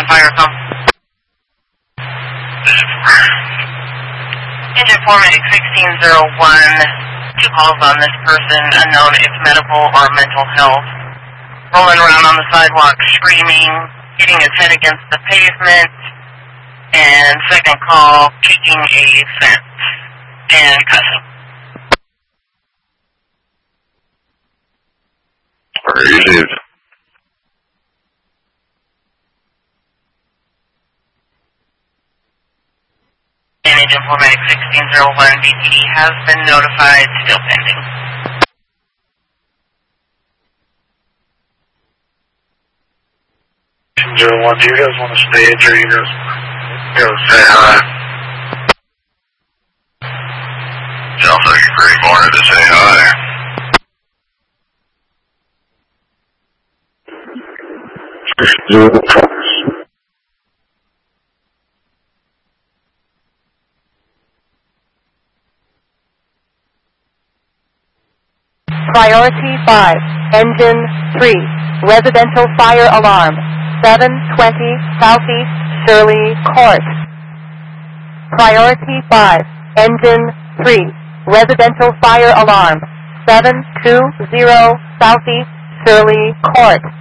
fire come. Engine 4 Medic 1601, 2 calls on this person, unknown if medical or mental health. Rolling around on the sidewalk, screaming, hitting his head against the pavement, and second call, kicking a fence, and cussing. Received. And Agent 4 Medic 1601, BPD has been notified, still pending. Do you guys want to stage or you guys go say hi? Sounds like a great morning to say hi. Priority 5, Engine 3, residential fire alarm, 720 Southeast Shirley Court. Priority 5, Engine 3, residential fire alarm, 720 Southeast Shirley Court.